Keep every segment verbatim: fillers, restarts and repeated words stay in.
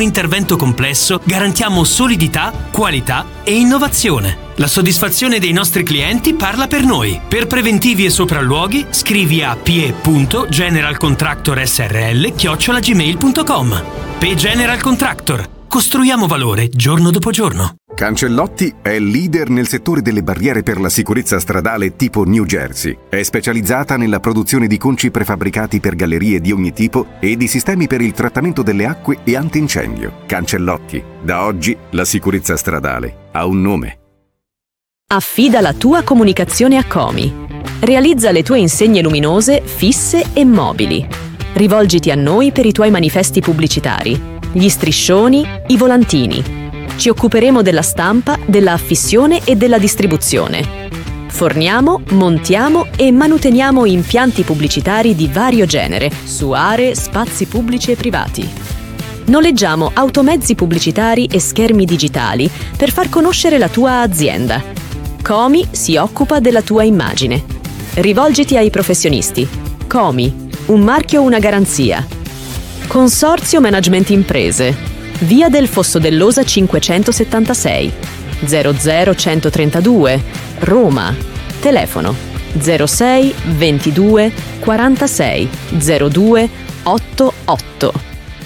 un intervento complesso garantiamo solidità, qualità e innovazione. La soddisfazione dei nostri clienti parla per noi. Per preventivi e sopralluoghi scrivi a p punto general contractor s r l chiocciola gmail punto com. P General Contractor. Costruiamo valore giorno dopo giorno. Cancellotti è leader nel settore delle barriere per la sicurezza stradale tipo New Jersey. È specializzata nella produzione di conci prefabbricati per gallerie di ogni tipo e di sistemi per il trattamento delle acque e antincendio. Cancellotti. Da oggi la sicurezza stradale ha un nome. Affida la tua comunicazione a Comi. Realizza le tue insegne luminose, fisse e mobili. Rivolgiti a noi per i tuoi manifesti pubblicitari, gli striscioni, i volantini. Ci occuperemo della stampa, della affissione e della distribuzione. Forniamo, montiamo e manuteniamo impianti pubblicitari di vario genere su aree, spazi pubblici e privati. Noleggiamo automezzi pubblicitari e schermi digitali per far conoscere la tua azienda. Comi si occupa della tua immagine. Rivolgiti ai professionisti. Comi, un marchio, una garanzia. Consorzio Management Imprese. Via del Fosso dell'Osa cinquecentosettantasei, zero zero centotrentadue, Roma. Telefono zero sei ventidue quarantasei zero due ottantotto.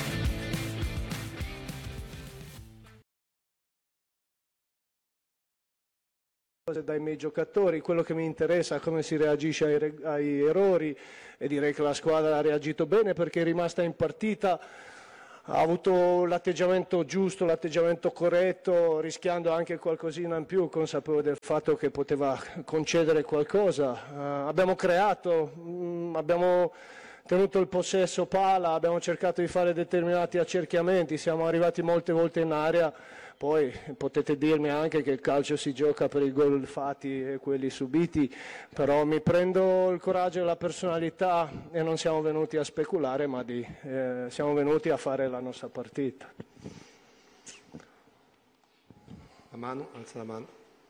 Dai miei giocatori, quello che mi interessa è come si reagisce ai, ai errori, e direi che la squadra ha reagito bene perché è rimasta in partita, ha avuto l'atteggiamento giusto, l'atteggiamento corretto, rischiando anche qualcosina in più, consapevole del fatto che poteva concedere qualcosa. Uh, abbiamo creato, mh, abbiamo tenuto il possesso palla, abbiamo cercato di fare determinati accerchiamenti, siamo arrivati molte volte in area. Poi potete dirmi anche che il calcio si gioca per i gol fatti e quelli subiti, però mi prendo il coraggio e la personalità e non siamo venuti a speculare, ma di, eh, siamo venuti a fare la nostra partita. La mano, alza la mano.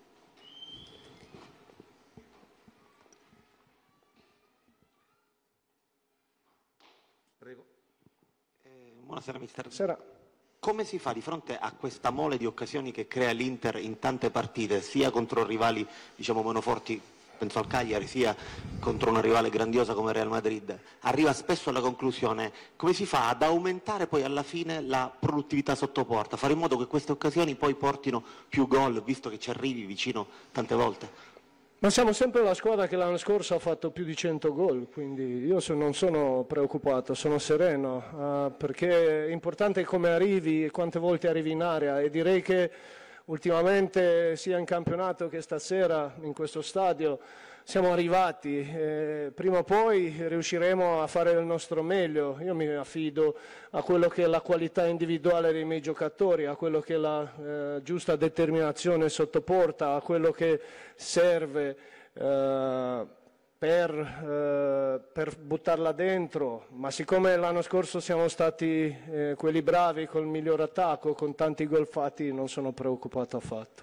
Prego. Eh, buonasera mister. Buonasera. Come si fa di fronte a questa mole di occasioni che crea l'Inter in tante partite, sia contro rivali diciamo meno forti, penso al Cagliari, sia contro una rivale grandiosa come Real Madrid? Arriva spesso alla conclusione, come si fa ad aumentare poi alla fine la produttività sotto porta, fare in modo che queste occasioni poi portino più gol, visto che ci arrivi vicino tante volte? Ma siamo sempre la squadra che l'anno scorso ha fatto più di cento gol, quindi io so, non sono preoccupato, sono sereno, uh, perché è importante come arrivi e quante volte arrivi in area, e direi che ultimamente sia in campionato che stasera in questo stadio siamo arrivati, eh, prima o poi riusciremo a fare il nostro meglio. Io mi affido a quello che è la qualità individuale dei miei giocatori, a quello che è la eh, giusta determinazione sotto porta, a quello che serve eh, per, eh, per buttarla dentro, ma siccome l'anno scorso siamo stati eh, quelli bravi col miglior attacco, con tanti gol fatti, non sono preoccupato affatto.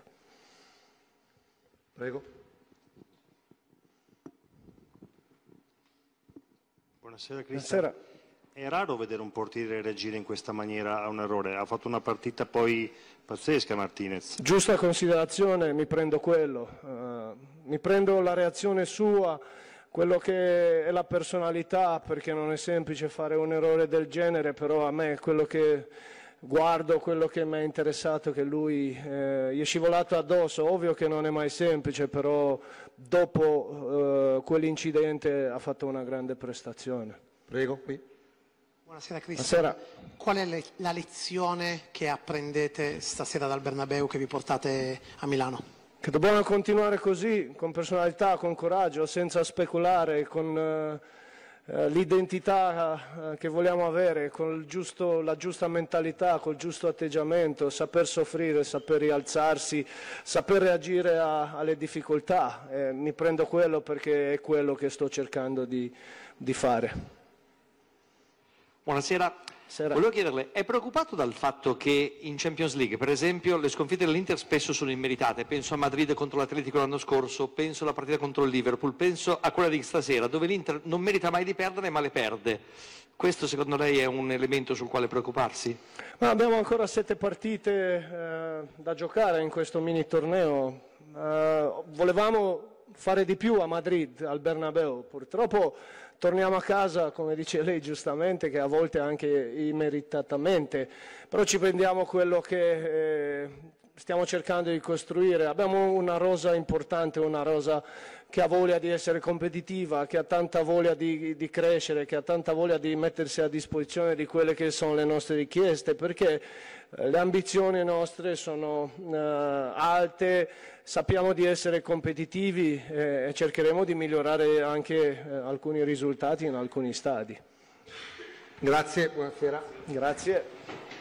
Prego. Buonasera Cristian. Buonasera. È raro vedere un portiere reagire in questa maniera a un errore, ha fatto una partita poi pazzesca Martinez. Giusta considerazione, mi prendo quello, uh, mi prendo la reazione sua, quello che è la personalità, perché non è semplice fare un errore del genere, però a me quello che guardo, quello che mi è interessato, che lui eh, gli è scivolato addosso, ovvio che non è mai semplice, però dopo eh, quell'incidente ha fatto una grande prestazione. Prego, qui. Buonasera Cristian. Buonasera. Qual è le, la lezione che apprendete stasera dal Bernabeu che vi portate a Milano? Che dobbiamo continuare così, con personalità, con coraggio, senza speculare, con eh, l'identità eh, che vogliamo avere, con il giusto, la giusta mentalità, col giusto atteggiamento, saper soffrire, saper rialzarsi, saper reagire a, alle difficoltà. Eh, mi prendo quello perché è quello che sto cercando di, di fare. Buonasera. Sera. Volevo chiederle, è preoccupato dal fatto che in Champions League, per esempio, le sconfitte dell'Inter spesso sono immeritate? Penso a Madrid contro l'Atletico l'anno scorso, penso alla partita contro il Liverpool, penso a quella di stasera, dove l'Inter non merita mai di perdere ma le perde. Questo secondo lei è un elemento sul quale preoccuparsi? Ma abbiamo ancora sette partite eh, da giocare in questo mini torneo. Eh, volevamo fare di più a Madrid, al Bernabeu. Purtroppo torniamo a casa, come dice lei giustamente, che a volte anche immeritatamente, però ci prendiamo quello che eh, stiamo cercando di costruire. Abbiamo una rosa importante, una rosa che ha voglia di essere competitiva, che ha tanta voglia di, di crescere, che ha tanta voglia di mettersi a disposizione di quelle che sono le nostre richieste, perché eh, le ambizioni nostre sono eh, alte, sappiamo di essere competitivi eh, e cercheremo di migliorare anche eh, alcuni risultati in alcuni stadi. Grazie, buonasera. Grazie.